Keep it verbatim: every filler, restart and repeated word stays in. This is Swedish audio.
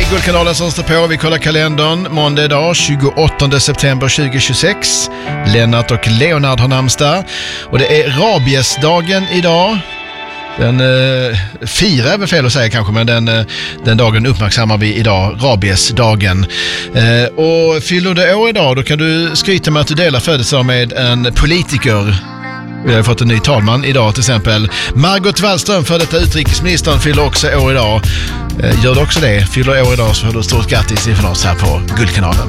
är Guldkanalen som står på. Vi kollar kalendern. Måndag idag, tjugoåttonde september tjugohundratjugosex. Lennart och Leonard har namnsdag. Och det är rabiesdagen idag. Den eh, firar är väl fel att säga kanske, men den, eh, den dagen uppmärksammar vi idag, rabiesdagen. Eh, och fyller du år idag, då kan du skryta med att du delar födelsedag med en politiker. Vi har fått en ny talman idag till exempel. Margot Wallström, för detta utrikesministern, fyller också år idag. Eh, gör du också det, fyller år idag, så får du stort grattis ifrån oss här på Guldkanalen.